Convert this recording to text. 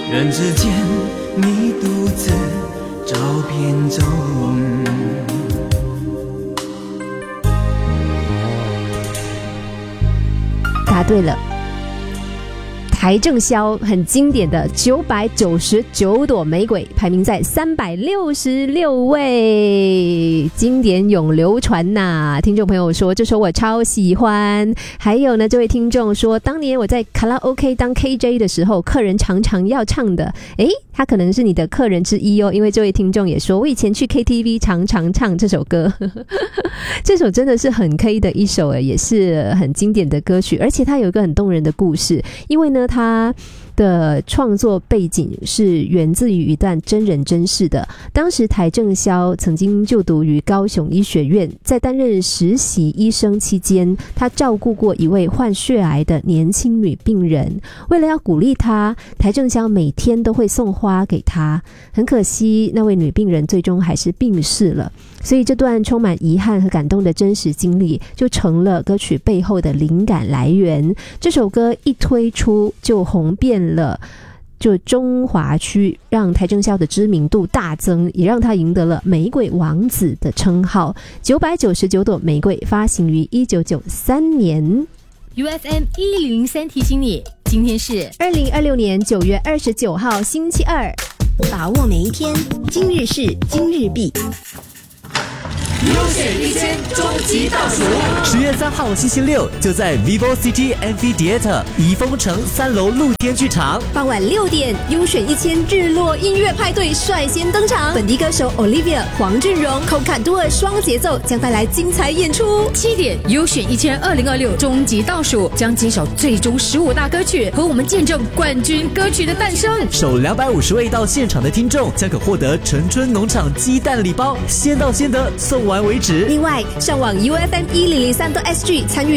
人之间你独自照片中。 答对了，邰正宵很经典的999朵玫瑰，排名在366位，经典永流传呐。听众朋友说这首我超喜欢。还有呢，这位听众说当年我在卡拉 OK 当 KJ 的时候，客人常常要唱的，他可能是你的客人之一哦，因为这位听众也说我以前去 KTV 常常唱这首歌这首真的是很 K 的一首，也是很经典的歌曲，而且它有一个很动人的故事。因为呢它的创作背景是源自于一段真人真事的。当时邰正宵曾经就读于高雄医学院，在担任实习医生期间，他照顾过一位患血癌的年轻女病人。为了要鼓励她，邰正宵每天都会送花给她。很可惜，那位女病人最终还是病逝了。所以这段充满遗憾和感动的真实经历就成了歌曲背后的灵感来源。这首歌一推出就红遍了就中华区，让邰正宵的知名度大增，也让他赢得了玫瑰王子的称号。999朵玫瑰发行于1993年。 UFM 103提醒你，今天是 2026年9月29号星期二， 把握每一天，今日事今日毕。 优选1000终极倒数，10月3号星期六就在 Vivo City Amphitheatre 怡丰城3楼露天剧场， 傍晚6点，优选1000日落音乐派对率先登场，本地歌手 Olivia、黄俊荣、寇坎多尔双节奏将带来精彩演出。 7点，优选1000 2026终极倒数将揭晓最终15大歌曲，和我们见证冠军歌曲的诞生。 首250位到现场的听众将可获得陈春农场鸡蛋礼包，先到先得，送完为止。 另外，上网 UFM1003.SG 参与